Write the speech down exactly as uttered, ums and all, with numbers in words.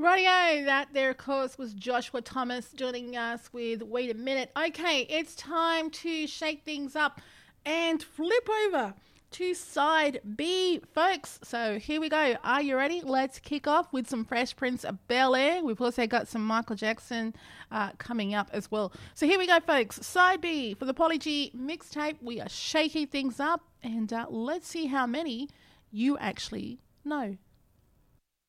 Radio, that there, of course, was Joshua Thomas joining us with Wait a Minute. Okay, it's time to shake things up and flip over to side B, folks. So here we go. Are you ready? Let's kick off with some Fresh Prince of Bel-Air. We've also got some Michael Jackson uh, coming up as well. So here we go, folks. Side B for the Polly G mixtape. We are shaking things up, and uh, let's see how many you actually know.